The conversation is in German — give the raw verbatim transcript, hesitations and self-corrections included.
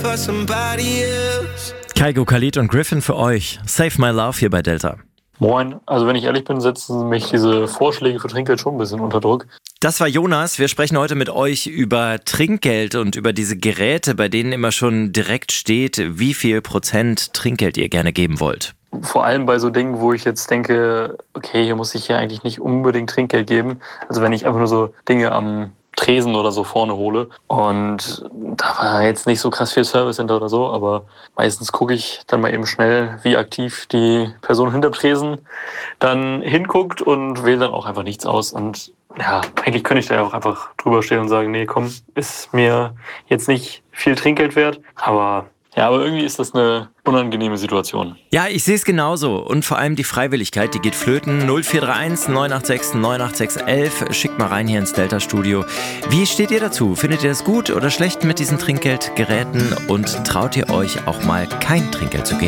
by somebody else. Kygo, Khalid und Griffin für euch. Save My Love hier bei Delta. Moin, also wenn ich ehrlich bin, setzen mich diese Vorschläge für Trinkgeld schon ein bisschen unter Druck. Das war Jonas. Wir sprechen heute mit euch über Trinkgeld und über diese Geräte, bei denen immer schon direkt steht, wie viel Prozent Trinkgeld ihr gerne geben wollt. Vor allem bei so Dingen, wo ich jetzt denke, okay, hier muss ich ja eigentlich nicht unbedingt Trinkgeld geben. Also wenn ich einfach nur so Dinge am Tresen oder so vorne hole. Und da war jetzt nicht so krass viel Service hinter oder so, aber meistens gucke ich dann mal eben schnell, wie aktiv die Person hinterm Tresen dann hinguckt und wähle dann auch einfach nichts aus. Und ja, eigentlich könnte ich da auch einfach drüber stehen und sagen, nee, komm, ist mir jetzt nicht viel Trinkgeld wert, aber ja, aber irgendwie ist das eine unangenehme Situation. Ja, ich sehe es genauso. Und vor allem die Freiwilligkeit, die geht flöten. null vier drei eins neun acht sechs neun acht sechs elf. Schickt mal rein hier ins Delta-Studio. Wie steht ihr dazu? Findet ihr das gut oder schlecht mit diesen Trinkgeldgeräten? Und traut ihr euch auch mal kein Trinkgeld zu geben?